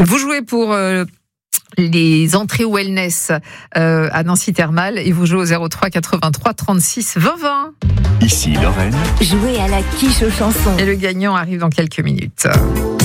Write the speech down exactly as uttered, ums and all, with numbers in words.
Vous jouez pour euh, les entrées wellness euh, à Nancy Thermal et vous jouez au zéro trois quatre-vingt-trois trente-six vingt vingt. Ici Lorraine. Jouez à la quiche aux chansons. Et le gagnant arrive dans quelques minutes.